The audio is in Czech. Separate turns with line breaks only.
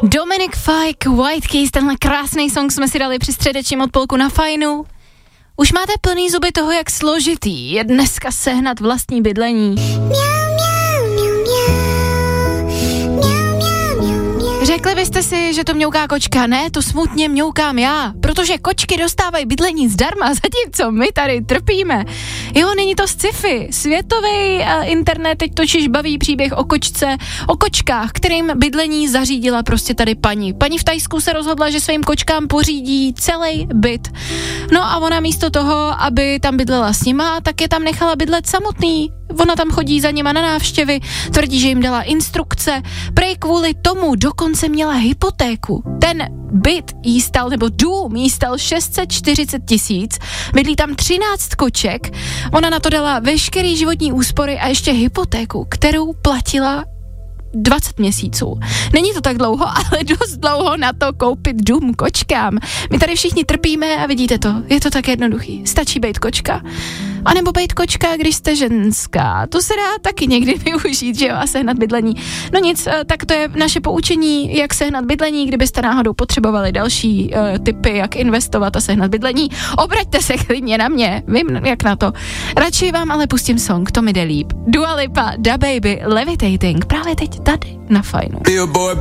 Dominic Fike, White Keys, tenhle krásný song jsme si dali při středečním odpolku na Fajnu. Už máte plný zuby toho, jak složitý je dneska sehnat vlastní bydlení. Řekli byste si, že to mňouká kočka, ne, to smutně mňoukám já, protože kočky dostávají bydlení zdarma, zatímco my tady trpíme. Jo, není to sci-fi, světový internet teď totiž baví příběh o kočce, o kočkách, kterým bydlení zařídila prostě tady paní. Paní v Thajsku se rozhodla, že svým kočkám pořídí celý byt. No a ona místo toho, aby tam bydlela s nima, tak je tam nechala bydlet samotný. Ona tam chodí za nima na návštěvy, tvrdí, že jim dala instrukce, prej kvůli tomu dokonce měla hypotéku. Ten byt jí stal, nebo dům jí stal 640 000, bydlí tam 13 koček, ona na to dala veškerý životní úspory a ještě hypotéku, kterou platila 20 měsíců. Není to tak dlouho, ale dost dlouho na to koupit dům kočkám. My tady všichni trpíme a vidíte to, je to tak jednoduchý. Stačí bejt kočka. A nebo bejt kočka, když jste ženská. To se dá taky někdy využít, že jo, a sehnat bydlení. No nic, tak to je naše poučení, jak sehnat bydlení, kdybyste náhodou potřebovali další tipy, jak investovat a sehnat bydlení. Obraťte se klidně na mě, vím, jak na to. Radši vám ale pustím song, to mi jde líp. Dua Lipa, Da Baby, Levitating, právě teď tady na Fajnu.